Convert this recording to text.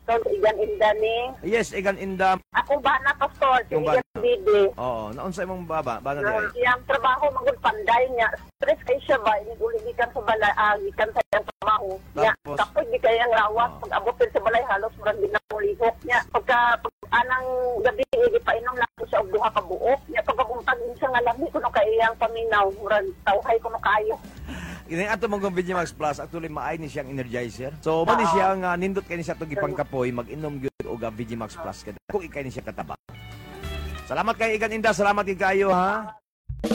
Pastor Igan Indani. Yes, igan inda. Ako ba na, Pastor? Si Yung ba- Igan Bibi. Oo, naunsay mong baba, bana di ay. Yung trabaho, magod panday niya. Stress kayo siya ba? Inuligikan sa balay, gikan sa iyang trabaho. Niya, Tapos? kapag di kayang lawas, pag abutin sa balay, halos murang din na mulihok niya. Anang gabi, ipainom lang ko siya og duha ka buok. Niya, pagkabuntag din siya nga lami, kuno kayang paminaw, murang tawhay kuno kayo. Kini ato mong Vigimax Plus actually maay ni siyang energizer. So mo ni siya nga nindot kay ni siya tong ipangkapoy mag-inom gyud og Vigimax Plus kada. Kung ikay ni siya kataba. Salamat kay Igan Inda, salamat kay kayo ha.